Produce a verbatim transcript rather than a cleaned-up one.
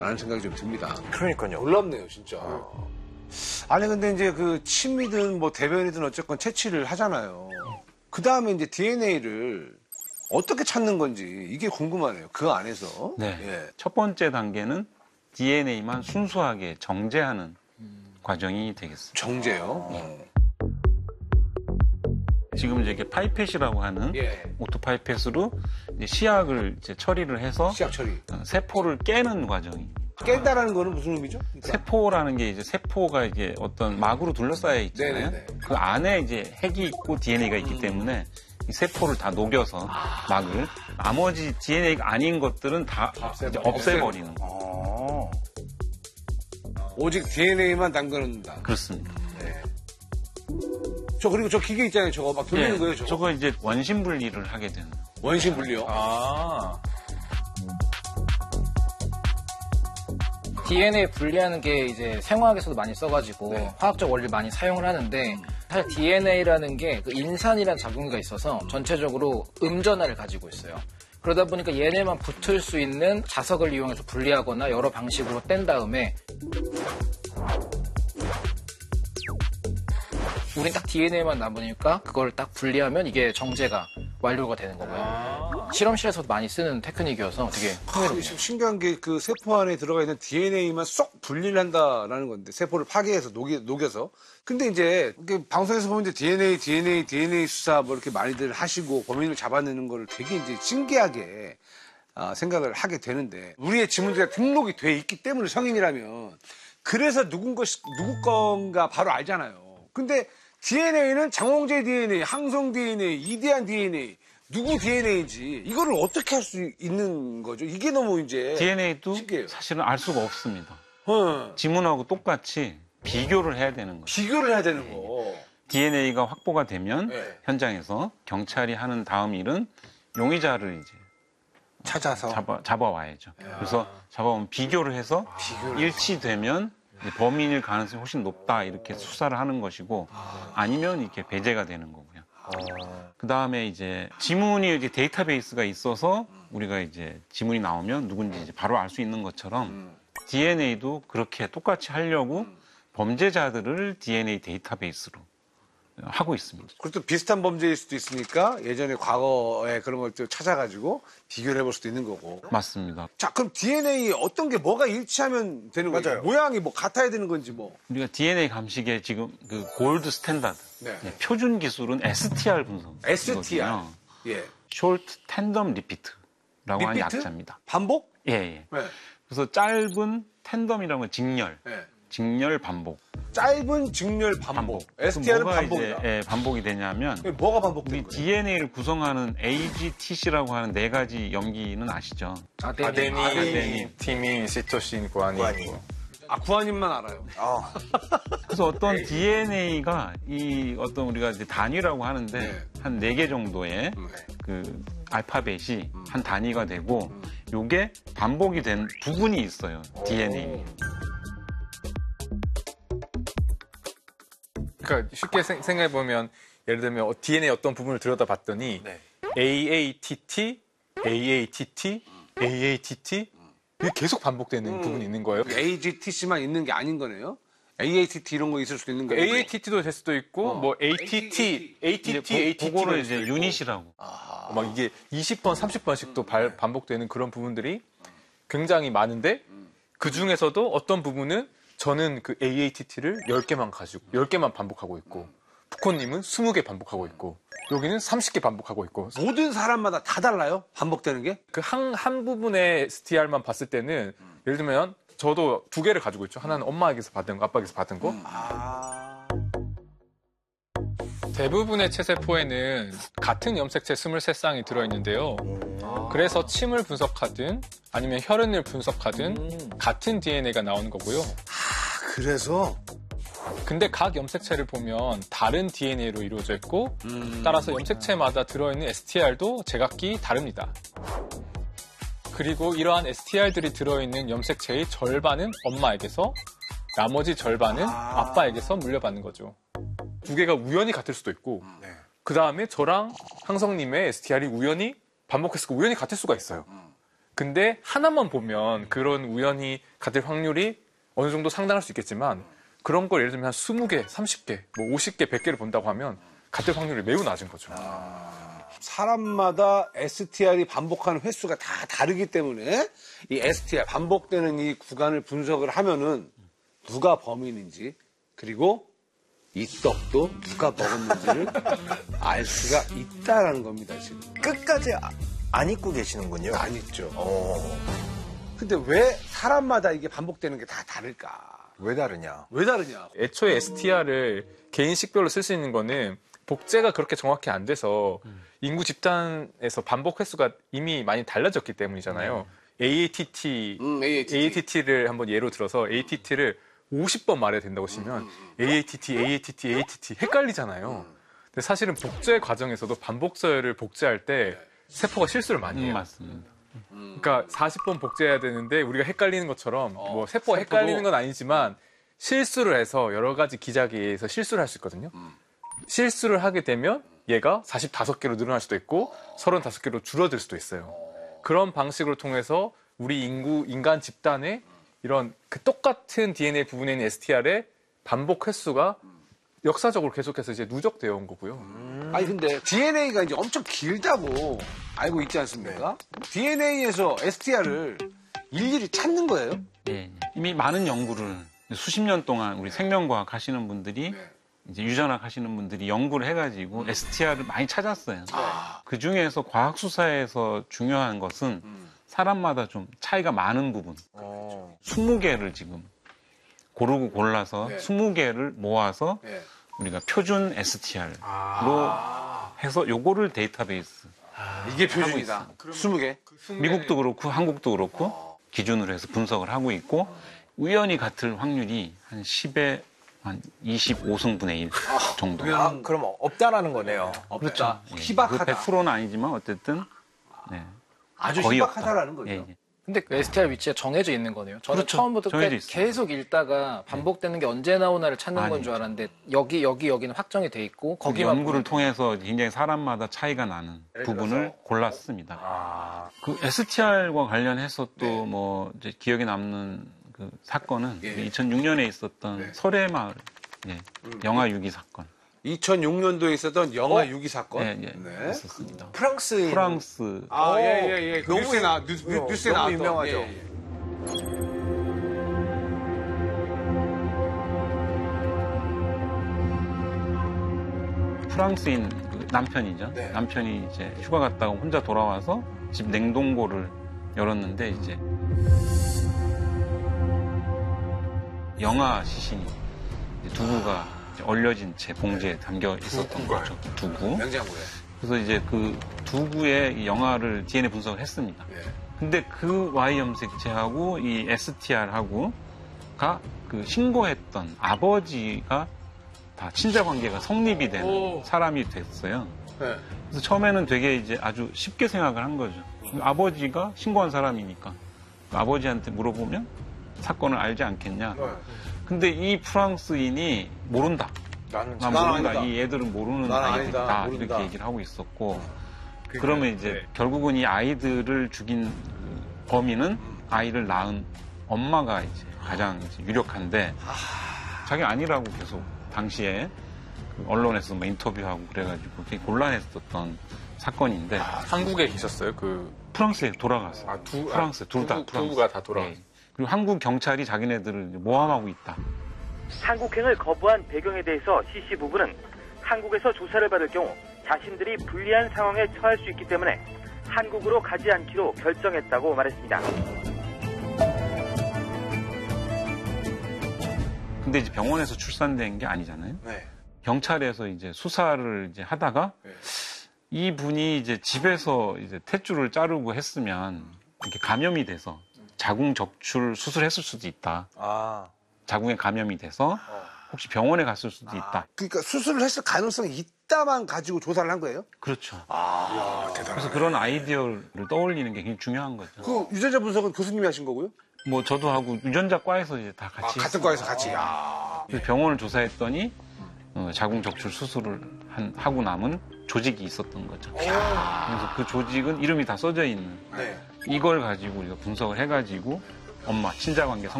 라는 생각이 좀 듭니다. 그러니까요. 놀랍네요, 진짜. 어. 아니, 근데 이제 그 침이든 뭐 대변이든 어쨌건 채취를 하잖아요. 그 다음에 이제 디엔에이를 어떻게 찾는 건지 이게 궁금하네요. 그 안에서. 네. 예. 첫 번째 단계는 디엔에이만 순수하게 정제하는 음. 과정이 되겠습니다. 정제요? 네. 지금 이제 이게 파이펫이라고 하는 예. 오토파이펫으로 이제 시약을 이제 처리를 해서 시약 처리. 세포를 깨는 과정이. 깬다라는 거는 무슨 의미죠? 그러니까. 세포라는 게 이제 세포가 이게 어떤 막으로 둘러싸여 있잖아요. 네네네. 그 안에 이제 핵이 있고 디엔에이가 있기 음. 때문에 이 세포를 다 녹여서 아. 막을 나머지 디엔에이가 아닌 것들은 다 이제 없애버리는 거. 오직 디엔에이만 담가놓는다. 그렇습니다. 네. 저 그리고 저 기계 있잖아요. 저거 막 돌리는 네. 거예요. 저거. 저거 이제 원심 분리를 하게 되는. 원심 분리요? 아. 디엔에이 분리하는 게 이제 생화학에서도 많이 써가지고 네. 화학적 원리를 많이 사용을 하는데 사실 디엔에이라는 게 그 인산이라는 작용기가 있어서 전체적으로 음전하를 가지고 있어요. 그러다 보니까 얘네만 붙을 수 있는 자석을 이용해서 분리하거나 여러 방식으로 뗀 다음에 우린 딱 디엔에이만 남으니까 그걸 딱 분리하면 이게 정제가 완료가 되는 거고요. 아~ 실험실에서도 많이 쓰는 테크닉이어서 되게 흥미롭네요. 아, 신기한 게 그 세포 안에 들어가 있는 디엔에이만 쏙 분리를 한다라는 건데 세포를 파괴해서 녹이, 녹여서 근데 이제 방송에서 보면 이제 디엔에이, 디엔에이, 디엔에이 수사 뭐 이렇게 많이들 하시고 범인을 잡아내는 거를 되게 이제 신기하게 아, 생각을 하게 되는데 우리의 지문제가 등록이 돼 있기 때문에 성인이라면 그래서 누군 것 누구 건가 바로 알잖아요. 근데 디엔에이는 장홍재 디엔에이, 항성 디엔에이, 이대한 디엔에이, 누구 디엔에이인지 이거를 어떻게 할 수 있는 거죠? 이게 너무 이제 디엔에이도 신기해요. 사실은 알 수가 없습니다. 어. 지문하고 똑같이 비교를 해야 되는 거죠. 비교를 해야 되는 거. 디엔에이가 확보가 되면 네. 현장에서 경찰이 하는 다음 일은 용의자를 이제 찾아서 잡아, 잡아와야죠. 야. 그래서 잡아오면 비교를 해서 비교를 일치되면 범인일 가능성이 훨씬 높다 이렇게 수사를 하는 것이고 아니면 이렇게 배제가 되는 거고요. 그 다음에 이제 지문이 이제 데이터베이스가 있어서 우리가 이제 지문이 나오면 누군지 이제 바로 알 수 있는 것처럼 디엔에이도 그렇게 똑같이 하려고 범죄자들을 디엔에이 데이터베이스로 하고 있습니다. 그것도 비슷한 범죄일 수도 있으니까 예전에 과거에 그런 걸 또 찾아가지고 비교를 해볼 수도 있는 거고. 맞습니다. 자, 그럼 디엔에이 어떤 게 뭐가 일치하면 되는 거예요? 맞아요. 모양이 뭐 같아야 되는 건지 뭐. 우리가 디엔에이 감식의 지금 그 골드 스탠다드 네. 네, 표준 기술은 에스티알 분석. 에스티알. 예. Short Tandem Repeat라고 리피트? 하는 약자입니다. 반복? 예, 예. 네. 그래서 짧은 텐덤이라는 건 직렬. 네. 직렬 반복. 짧은 직렬 반복. 반복. 에스티알은 뭐가 반복이다. 이제, 예, 반복이 되냐면 뭐가 반복된 우리 거예요? 디엔에이를 구성하는 에이지티씨라고 하는 네 가지 염기는 아시죠? 아데닌, 아데닌, 아데닌. 티민, 시토신, 구아닌. 구아닌. 아, 구한님만 알아요. 아. 그래서 어떤 디엔에이가 이 어떤 우리가 이제 단위라고 하는데 네. 한 네 개 정도의 네. 그 알파벳이 음. 한 단위가 되고 음. 요게 반복이 된 부분이 있어요. 디엔에이. 그러니까 쉽게 생, 생각해보면 예를 들면 디엔에이 어떤 부분을 들여다봤더니 네. 에이에이티티, 에이에이티티, 에이에이티티 이게 계속 반복되는 음. 부분이 있는 거예요. 에이지티씨만 있는 게 아닌 거네요? 에이에이티티 이런 거 있을 수도 있는 거예요? 에이에이티티도 될 수도 있고 어. 뭐 에이티티, 에이티티, 에이티티 그거를 이제 유닛이라고. 아. 막 이게 이십 번, 삼십 번씩 또 발, 반복되는 그런 부분들이 굉장히 많은데 그 중에서도 어떤 부분은 저는 그 에이에이티티를 열 개만 가지고 열 개만 반복하고 있고 푸코님은 스무 개 반복하고 있고 여기는 삼십 개 반복하고 있고 모든 사람마다 다 달라요? 반복되는 게? 그 한 한 부분의 에스티알만 봤을 때는 예를 들면 저도 두 개를 가지고 있죠. 하나는 엄마에게서 받은 거, 아빠에게서 받은 거. 아. 대부분의 체세포에는 같은 염색체 이십삼 쌍이 들어있는데요. 그래서 침을 분석하든 아니면 혈흔을 분석하든 음. 같은 디엔에이가 나오는 거고요. 아, 그래서? 근데 각 염색체를 보면 다른 디엔에이로 이루어져 있고 음. 따라서 염색체마다 들어있는 에스티알도 제각기 다릅니다. 그리고 이러한 에스티알들이 들어있는 염색체의 절반은 엄마에게서 나머지 절반은 아. 아빠에게서 물려받는 거죠. 두 개가 우연히 같을 수도 있고 네. 그 다음에 저랑 항성님의 에스티알이 우연히 반복했을 거 우연히 같을 수가 있어요. 근데 하나만 보면 그런 우연히 같을 확률이 어느 정도 상당할 수 있겠지만 그런 걸 예를 들면 한 스무 개, 삼십 개, 뭐 오십 개, 백 개를 본다고 하면 같을 확률이 매우 낮은 거죠. 사람마다 에스티알이 반복하는 횟수가 다 다르기 때문에 이 에스티알 반복되는 이 구간을 분석을 하면은 누가 범인인지 그리고 이 떡도 누가 먹었는지를 알 수가 있다라는 겁니다, 지금. 끝까지 아- 안 잊고 계시는군요. 안 있죠. 어, 근데 왜 사람마다 이게 반복되는 게 다 다를까? 왜 다르냐? 왜 다르냐? 애초에 에스티알을 개인식별로 쓸 수 있는 거는 복제가 그렇게 정확히 안 돼서 인구 집단에서 반복 횟수가 이미 많이 달라졌기 때문이잖아요. 에이에이티티, 음, 에이에이티티. 에이에이티티를 한번 예로 들어서 에이에이티티를 오십 번 말해야 된다고 치면 에이에이티티, 에이에이티티, 에이에이티티 헷갈리잖아요. 근데 사실은 복제 과정에서도 반복 서열을 복제할 때 세포가 실수를 많이 음, 해요. 맞습니다. 그러니까 사십 번 복제해야 되는데 우리가 헷갈리는 것처럼 뭐 세포가 세포도. 헷갈리는 건 아니지만 실수를 해서 여러 가지 기작에 의해서 실수를 할 수 있거든요. 실수를 하게 되면 얘가 사십오 개로 늘어날 수도 있고 서른다섯 개로 줄어들 수도 있어요. 그런 방식을 통해서 우리 인구, 인간 집단의 이런 그 똑같은 디엔에이 부분에 있는 에스티알의 반복 횟수가 역사적으로 계속해서 이제 누적되어 온 거고요. 아니 근데 디엔에이가 이제 엄청 길다고 알고 있지 않습니까? 디엔에이에서 에스티알을 일일이 찾는 거예요? 예, 예. 이미 많은 연구를 수십 년 동안 우리 생명과학 하시는 분들이 이제 유전학 하시는 분들이 연구를 해가지고 에스티알을 많이 찾았어요. 그 중에서 과학 수사에서 중요한 것은 사람마다 좀 차이가 많은 부분. 어. 스무 개를 지금 고르고 골라서 네. 스무 개를 모아서 네. 우리가 표준 에스티알로 해서 요거를 데이터베이스. 이게 표준이다. 스무 개. 미국도 그렇고 한국도 그렇고 기준으로 해서 분석을 하고 있고 우연히 같을 확률이 한 십에 한 이십오 승분의 일 정도. 아, 그럼 없다라는 거네요. 없다. 예. 희박하다. 그 백 퍼센트는 아니지만 어쨌든 네. 아주 거의 희박하다라는 없다. 거죠. 예, 예. 근데 그 에스티알 위치가 정해져 있는 거네요. 저는 그렇죠. 처음부터 정해져 끝 있어요. 계속 읽다가 반복되는 게 언제 나오나를 찾는 건 줄 아니죠. 알았는데 여기 여기 여기는 확정이 돼 있고 거기 거기만 연구를 보면 통해서 굉장히 사람마다 차이가 나는 부분을 골랐습니다. 아, 그 에스티알과 관련해서 또 뭐 이제 기억에 남는 그 사건은 예. 이천육 년에 있었던 네. 설해마을 예, 영아 유기 사건. 이천육 년도에 있었던 영화 유기 사건. 예, 예, 네. 있었습니다. 프랑스. 프랑스 아, 오, 예, 예, 예. 그 너무 뉴스에 유- 나, 뉴스, 어, 뉴스에 너무 나왔던. 유명하죠. 예, 예. 프랑스인 그 남편이죠. 네. 남편이 이제 휴가 갔다가 혼자 돌아와서 집 냉동고를 열었는데 이제 영아 시신이 이제 두구가 이제 얼려진 채 봉지에 담겨 있었던 거죠. 두구. 냉장고에. 그래서 이제 그 두구의 이 영아를 디엔에이 분석을 했습니다. 예. 근데 그 Y 염색체하고 이 에스티알하고가 그 신고했던 아버지가 다 친자 관계가 성립이 되는 오. 사람이 됐어요. 네. 그래서 처음에는 되게 이제 아주 쉽게 생각을 한 거죠. 아버지가 신고한 사람이니까 아버지한테 물어보면 사건을 알지 않겠냐. 네. 근데 이 프랑스인이 모른다. 나는 난 난 모른다. 아니다. 이 애들은 모르는 난 아이들이다. 아니다. 모른다. 이렇게 얘기를 하고 있었고 그러면 이제 결국은 이 아이들을 죽인 그 범인은 아이를 낳은 엄마가 이제 가장 이제 유력한데 자기 아니라고 계속 당시에 그 언론에서 뭐 인터뷰하고 그래가지고 되게 곤란했었던 사건인데 한국에 계셨어요? 그 프랑스에 돌아가서 아, 두, 프랑스 둘 다 두, 두가 다 돌아갔어요. 그리고 한국 경찰이 자기네들을 이제 모함하고 있다. 한국행을 거부한 배경에 대해서 C씨 부부는 한국에서 조사를 받을 경우 자신들이 불리한 상황에 처할 수 있기 때문에 한국으로 가지 않기로 결정했다고 말했습니다. 근데 이제 병원에서 출산된 게 아니잖아요. 네. 경찰에서 이제 수사를 이제 하다가 네. 이 분이 이제 집에서 이제 탯줄을 자르고 했으면 이렇게 감염이 돼서 자궁 적출 수술했을 수도 있다. 아, 자궁에 감염이 돼서 혹시 병원에 갔을 수도 있다. 그러니까 수술을 했을 가능성이 있다만 가지고 조사를 한 거예요? 그렇죠. 아, 대단하네. 그래서 그런 아이디어를 떠올리는 게 굉장히 중요한 거죠. 그 유전자 분석은 교수님이 하신 거고요? 뭐 저도 하고 유전자과에서 이제 다 아, 같이 같은 했어요. 과에서 같이. 아. 그래서 병원을 조사했더니 어, 자궁 적출 수술을 한, 하고 남은 조직이 있었던 거죠. 그래서 그 조직은 이름이 다 써져 있는 네. 이걸 가지고 우리가 분석을 해가지고 엄마 친자관계